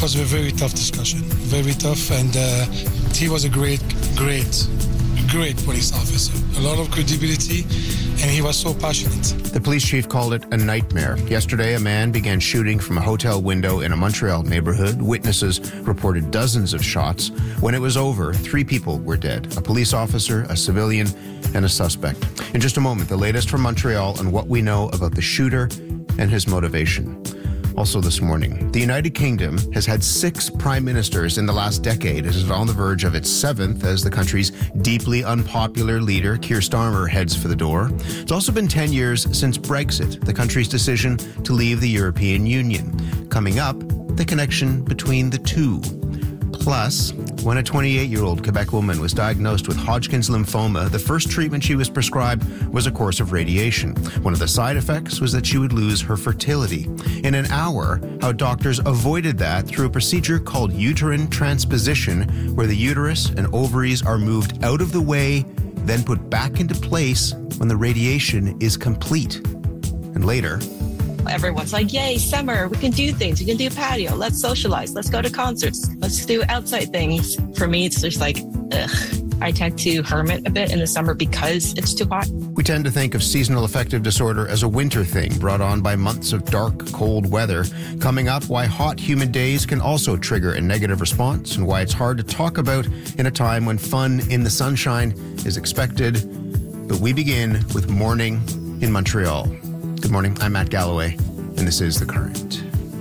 was a very tough discussion, very tough, and he was a great police officer. A lot of credibility, and he was so passionate. The police chief called it a nightmare. Yesterday, a man began shooting from a hotel window in a Montreal neighborhood. Witnesses reported dozens of shots. When it was over, 3 people were dead: a police officer, a civilian, and a suspect. In just a moment, the latest from Montreal on what we know about the shooter and his motivation. Also this morning, the United Kingdom has had 6 prime ministers in the last decade. It is on the verge of its 7th as the country's deeply unpopular leader, Keir Starmer, heads for the door. It's also been 10 years since Brexit, the country's decision to leave the European Union. Coming up, the connection between the two. Plus, when a 28-year-old Quebec woman was diagnosed with Hodgkin's lymphoma, the first treatment she was prescribed was a course of radiation. One of the side effects was that she would lose her fertility. In an hour, how doctors avoided that through a procedure called uterine transposition, where the uterus and ovaries are moved out of the way, then put back into place when the radiation is complete. And later, everyone's like, yay, summer, we can do things. We can do patio. Let's socialize. Let's go to concerts. Let's do outside things. For me, it's just like, ugh. I tend to hermit a bit in the summer because it's too hot. We tend to think of seasonal affective disorder as a winter thing brought on by months of dark, cold weather. Coming up, why hot, humid days can also trigger a negative response and why it's hard to talk about in a time when fun in the sunshine is expected. But we begin with morning in Montreal. Good morning, I'm Matt Galloway, and this is The Current.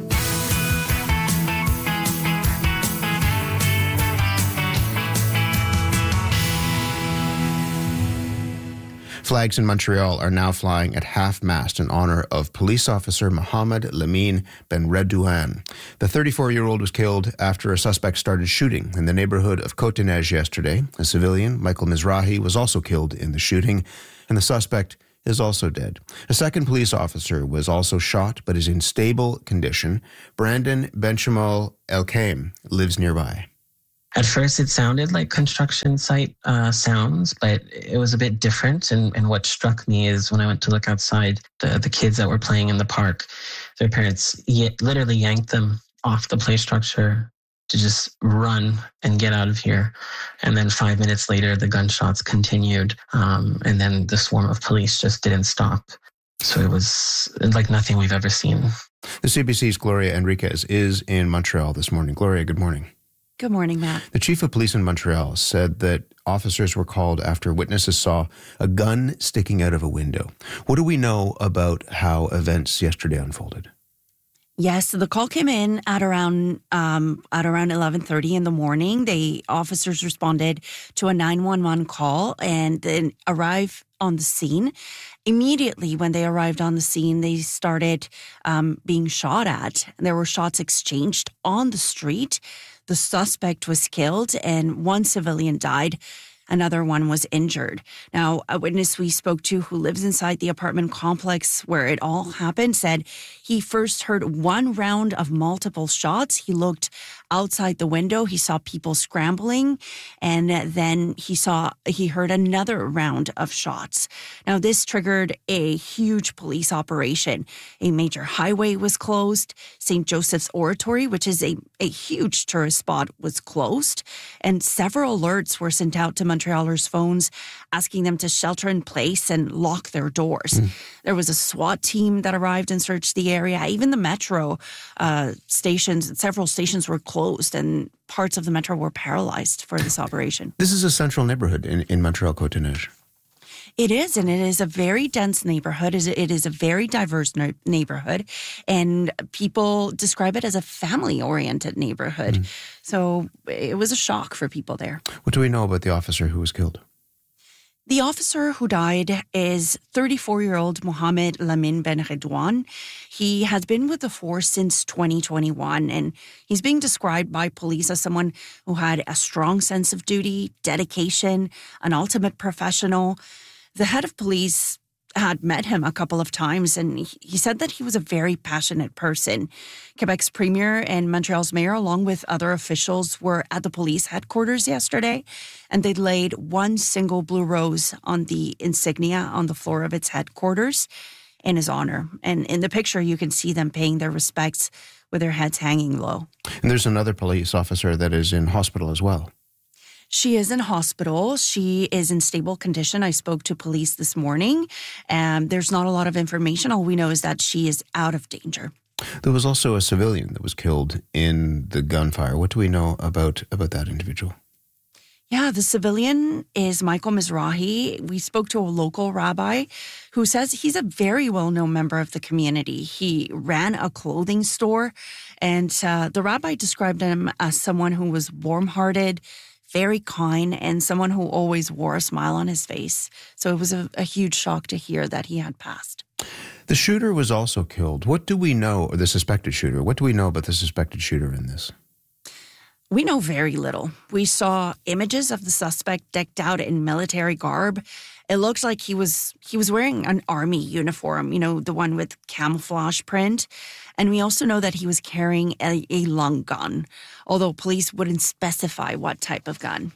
Flags in Montreal are now flying at half-mast in honor of police officer Mohamed Lamine Benredouane. The 34-year-old was killed after a suspect started shooting in the neighborhood of Côte-des-Neiges yesterday. A civilian, Michael Mizrahi, was also killed in the shooting, and the suspect is also dead. A second police officer was also shot but is in stable condition. Brandon Benchamal Elkaim lives nearby. At first, it sounded like construction site sounds, but it was a bit different. And what struck me is when I went to look outside, the kids that were playing in the park, their parents literally yanked them off the play structure to just run and get out of here. And then 5 minutes later, the gunshots continued. And then the swarm of police just didn't stop. So it was like nothing we've ever seen. The CBC's Gloria Enriquez is in Montreal this morning. Gloria, good morning. Good morning, Matt. The chief of police in Montreal said that officers were called after witnesses saw a gun sticking out of a window. What do we know about how events yesterday unfolded? Yes, the call came in at around 11:30 in the morning. The officers responded to a 911 call and then arrived on the scene. Immediately when they arrived on the scene, they started being shot at. There were shots exchanged on the street. The suspect was killed and one civilian died. Another one was injured. Now, a witness we spoke to who lives inside the apartment complex where it all happened said he first heard one round of multiple shots. He looked outside the window. He saw people scrambling, and then he heard another round of shots. Now, this triggered a huge police operation. A major highway was closed. St. Joseph's Oratory, which is a huge tourist spot, was closed, and several alerts were sent out to Montrealers' phones asking them to shelter in place and lock their doors. There was a SWAT team that arrived and searched the area. Even the metro stations, several stations were closed and parts of the metro were paralyzed for this operation. This is a central neighborhood in Montreal, Côte-des-Neiges. It is, and it is a very dense neighborhood. It is a very diverse neighborhood, and people describe it as a family-oriented neighborhood. So it was a shock for people there. What do we know about the officer who was killed? The officer who died is 34-year-old Mohamed Lamine Benredouane. He has been with the force since 2021, and he's being described by police as someone who had a strong sense of duty, dedication, an ultimate professional. The head of police had met him a couple of times, and he said that he was a very passionate person. Quebec's premier and Montreal's mayor, along with other officials, were at the police headquarters yesterday, and they laid one single blue rose on the insignia on the floor of its headquarters in his honor. And in the picture, you can see them paying their respects with their heads hanging low. And there's another police officer that is in hospital as well. She is in hospital. She is in stable condition. I spoke to police this morning, and there's not a lot of information. All we know is that she is out of danger. There was also a civilian that was killed in the gunfire. What do we know about that individual? Yeah, the civilian is Michael Mizrahi. We spoke to a local rabbi who says he's a very well-known member of the community. He ran a clothing store, and the rabbi described him as someone who was warm-hearted, very kind, and someone who always wore a smile on his face. So it was a huge shock to hear that he had passed. The shooter was also killed. What do we know, or the suspected shooter, what do we know about the suspected shooter in this? We know very little. We saw images of the suspect decked out in military garb. It looks like he was wearing an army uniform, the one with camouflage print. And we also know that he was carrying a long gun, although police wouldn't specify what type of gun.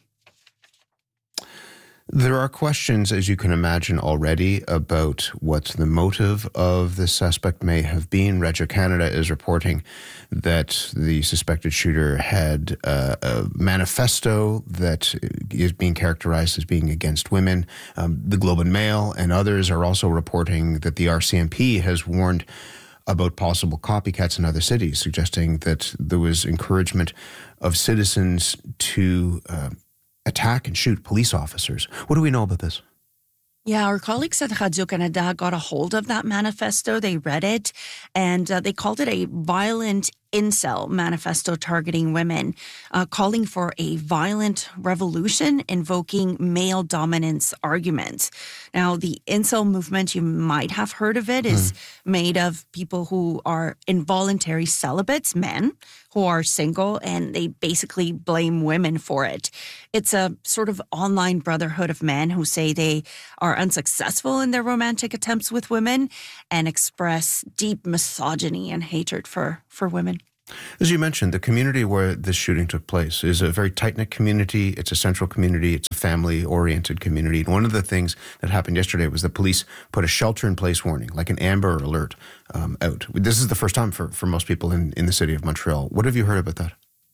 There are questions, as you can imagine already, about what the motive of the suspect may have been. Regio Canada is reporting that the suspected shooter had a manifesto that is being characterized as being against women. The Globe and Mail and others are also reporting that the RCMP has warned about possible copycats in other cities, suggesting that there was encouragement of citizens to attack and shoot police officers. What do we know about this? Yeah, our colleagues at Radio Canada got a hold of that manifesto. They read it, and they called it a violent incel manifesto targeting women, calling for a violent revolution, invoking male dominance arguments. Now, the incel movement, you might have heard of it, is made of people who are involuntary celibates, men who are single, and they basically blame women for it. It's a sort of online brotherhood of men who say they are unsuccessful in their romantic attempts with women and express deep misogyny and hatred for women. As you mentioned, the community where this shooting took place is a very tight-knit community. It's a central community. It's a family-oriented community. And one of the things that happened yesterday was the police put a shelter-in-place warning, like an Amber Alert, out. This is the first time for most people in the city of Montreal. What have you heard about that?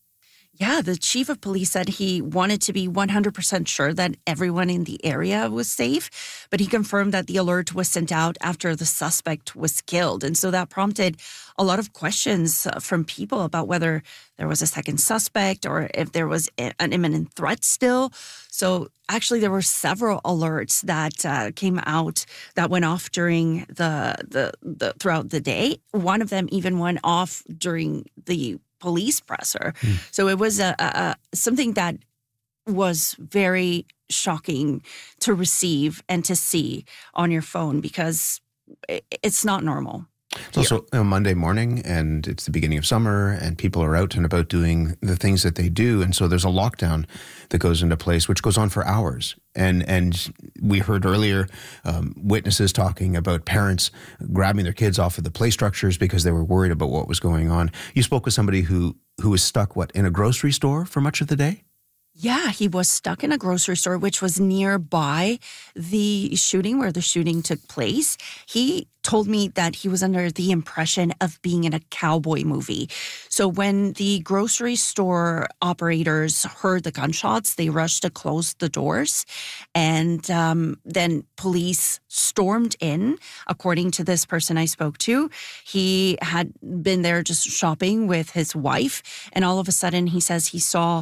Yeah, the chief of police said he wanted to be 100% sure that everyone in the area was safe, but he confirmed that the alert was sent out after the suspect was killed. And so that prompted a lot of questions from people about whether there was a second suspect or if there was an imminent threat still. So actually, there were several alerts that came out that went off during the throughout the day. One of them even went off during the police presser. So it was something that was very shocking to receive and to see on your phone because it's not normal. It's also a Monday morning, and it's the beginning of summer, and people are out and about doing the things that they do. And so there's a lockdown that goes into place, which goes on for hours. And we heard earlier witnesses talking about parents grabbing their kids off of the play structures because they were worried about what was going on. You spoke with somebody who was stuck, in a grocery store for much of the day? Yeah, he was stuck in a grocery store, which was nearby the shooting where the shooting took place. He told me that he was under the impression of being in a cowboy movie. So when the grocery store operators heard the gunshots, they rushed to close the doors. And then police stormed in. According to this person I spoke to, he had been there just shopping with his wife. And all of a sudden, he says he saw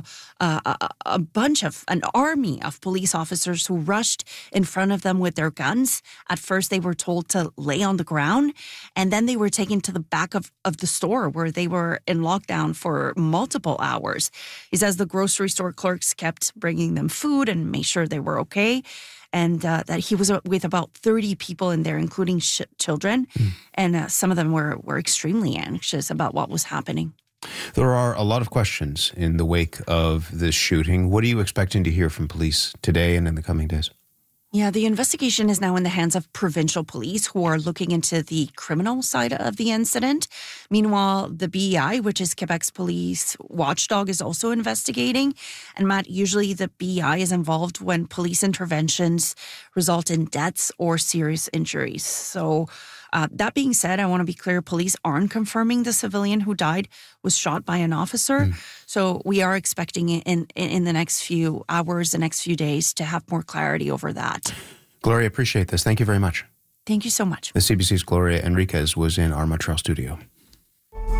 an army of police officers who rushed in front of them with their guns. At first, they were told to lay on the ground, and then they were taken to the back of the store where they were in lockdown for multiple hours. He says the grocery store clerks kept bringing them food and made sure they were okay, and that he was with about 30 people in there, including children, and some of them were extremely anxious about what was happening. There are a lot of questions in the wake of this shooting. What are you expecting to hear from police today and in the coming days? Yeah, the investigation is now in the hands of provincial police who are looking into the criminal side of the incident. Meanwhile, the BEI, which is Quebec's police watchdog, is also investigating. And Matt, usually the BEI is involved when police interventions result in deaths or serious injuries. So That being said, I want to be clear, police aren't confirming the civilian who died was shot by an officer. So we are expecting it in the next few hours, the next few days, to have more clarity over that. Gloria, appreciate this. Thank you very much. Thank you so much. The CBC's Gloria Enriquez was in our Montreal studio.